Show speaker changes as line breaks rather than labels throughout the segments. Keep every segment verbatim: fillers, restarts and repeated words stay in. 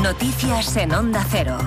Noticias en Onda Cero.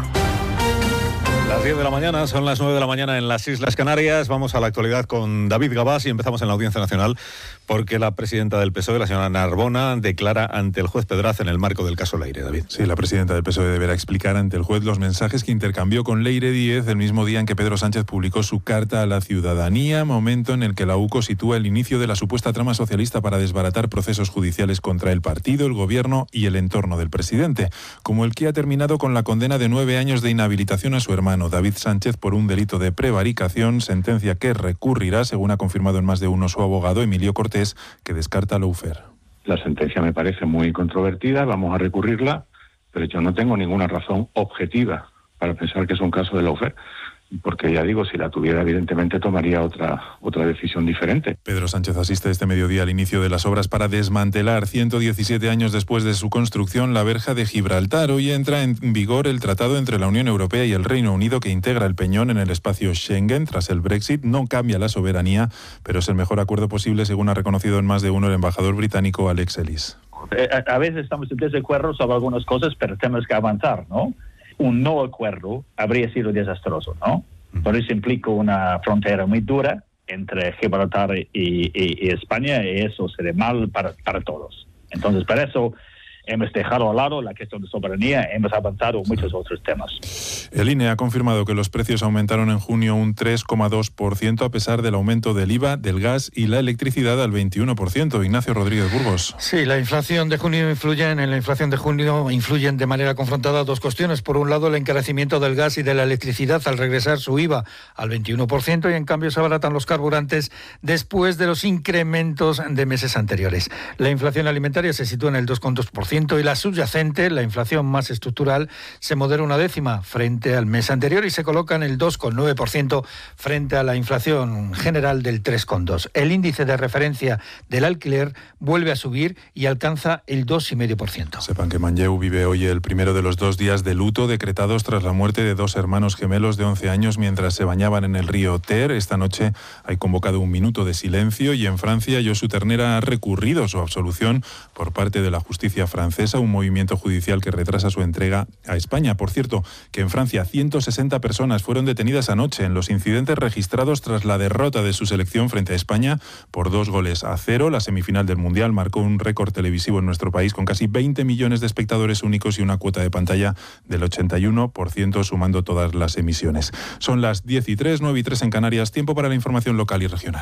Las diez de la mañana, son las nueve de la mañana en las Islas Canarias. Vamos a la actualidad con David Gabás y empezamos en la Audiencia Nacional porque la presidenta del P S O E, la señora Narbona, declara ante el juez Pedraza en el marco del caso Leire. David.
Sí, la presidenta del P S O E deberá explicar ante el juez los mensajes que intercambió con Leire Díez el mismo día en que Pedro Sánchez publicó su carta a la ciudadanía, momento en el que la U C O sitúa el inicio de la supuesta trama socialista para desbaratar procesos judiciales contra el partido, el gobierno y el entorno del presidente, como el que ha terminado con la condena de nueve años de inhabilitación a su hermano David Sánchez por un delito de prevaricación, sentencia que recurrirá, según ha confirmado en más de uno su abogado Emilio Cortés, que descarta lawfare.
La sentencia me parece muy controvertida, vamos a recurrirla, pero yo no tengo ninguna razón objetiva para pensar que es un caso de lawfare. Porque ya digo, si la tuviera, evidentemente tomaría otra otra decisión diferente.
Pedro Sánchez asiste este mediodía al inicio de las obras para desmantelar, ciento diecisiete años después de su construcción, la verja de Gibraltar. Hoy entra en vigor el tratado entre la Unión Europea y el Reino Unido que integra el Peñón en el espacio Schengen. Tras el Brexit no cambia la soberanía, pero es el mejor acuerdo posible, según ha reconocido en más de uno el embajador británico Alex Ellis.
A veces estamos en desacuerdo sobre algunas cosas, pero tenemos que avanzar, ¿no? Un no acuerdo habría sido desastroso, ¿no? Por eso implica una frontera muy dura entre Gibraltar y, y, y España, y eso sería mal para, para todos. Entonces, para eso hemos dejado a lado la cuestión de soberanía, hemos avanzado en muchos otros temas.
El I N E ha confirmado que los precios aumentaron en junio un tres coma dos por ciento a pesar del aumento del I V A, del gas y la electricidad al veintiuno por ciento. Ignacio Rodríguez Burgos.
Sí, la inflación de junio influyen, en la inflación de junio influyen de manera confrontada dos cuestiones. Por un lado, el encarecimiento del gas y de la electricidad al regresar su I V A al veintiuno por ciento y en cambio se abaratan los carburantes después de los incrementos de meses anteriores. La inflación alimentaria se sitúa en el dos coma dos por ciento y la subyacente, la inflación más estructural, se modera una décima frente al mes anterior y se coloca en el dos coma nueve por ciento frente a la inflación general del tres coma dos por ciento. El índice de referencia del alquiler vuelve a subir y alcanza el dos coma cinco por ciento.
Sepan que Manlleu vive hoy el primero de los dos días de luto decretados tras la muerte de dos hermanos gemelos de once años mientras se bañaban en el río Ter. Esta noche hay convocado un minuto de silencio y en Francia Josu Ternera ha recurrido su absolución por parte de la justicia francesa, un movimiento judicial que retrasa su entrega a España. Por cierto, que en Francia ciento sesenta personas fueron detenidas anoche en los incidentes registrados tras la derrota de su selección frente a España por dos goles a cero. La semifinal del Mundial marcó un récord televisivo en nuestro país con casi veinte millones de espectadores únicos y una cuota de pantalla del ochenta y uno por ciento sumando todas las emisiones. Son las diez y tres, nueve y tres en Canarias. Tiempo para la información local y regional.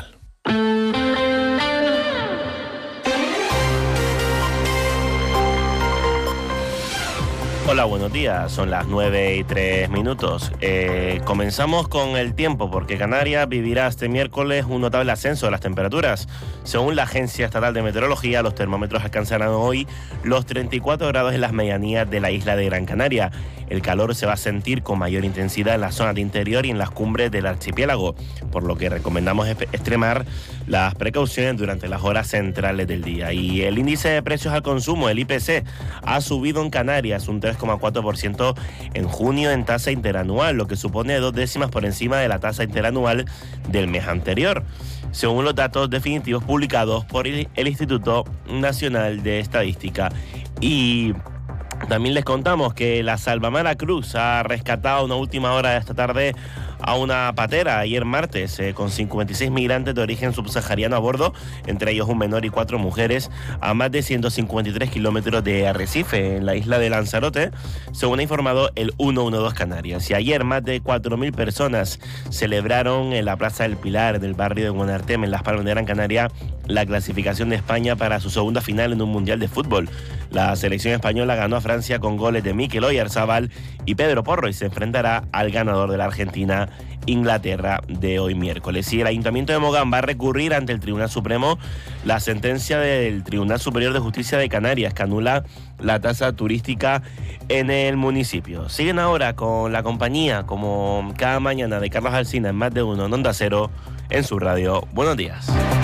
Hola, buenos días. Son las nueve y tres minutos. Eh, comenzamos con el tiempo porque Canarias vivirá este miércoles un notable ascenso de las temperaturas. Según la Agencia Estatal de Meteorología, los termómetros alcanzarán hoy los treinta y cuatro grados en las medianías de la isla de Gran Canaria. El calor se va a sentir con mayor intensidad en las zonas de interior y en las cumbres del archipiélago, por lo que recomendamos extremar las precauciones durante las horas centrales del día. Y el índice de precios al consumo, el I P C, ha subido en Canarias un tres coma cuatro por ciento en junio en tasa interanual, lo que supone dos décimas por encima de la tasa interanual del mes anterior, según los datos definitivos publicados por el Instituto Nacional de Estadística. Y también les contamos que la Salvamara Cruz ha rescatado a una última hora de esta tarde a una patera ayer martes eh, con cincuenta y seis migrantes de origen subsahariano a bordo, entre ellos un menor y cuatro mujeres, a más de ciento cincuenta y tres kilómetros de Arrecife, en la isla de Lanzarote, según ha informado el ciento doce Canarias. Y ayer más de cuatro mil personas celebraron en la Plaza del Pilar, en el barrio de Guanarteme, en Las Palmas de Gran Canaria, la clasificación de España para su segunda final en un mundial de fútbol. La selección española ganó a Francia con goles de Mikel Oyarzabal y Pedro Porro y se enfrentará al ganador de la Argentina, Inglaterra, de hoy miércoles. Y el Ayuntamiento de Mogán va a recurrir ante el Tribunal Supremo la sentencia del Tribunal Superior de Justicia de Canarias que anula la tasa turística en el municipio. Siguen ahora con la compañía, como cada mañana, de Carlos Alsina en Más de Uno en Onda Cero, en su radio. Buenos días.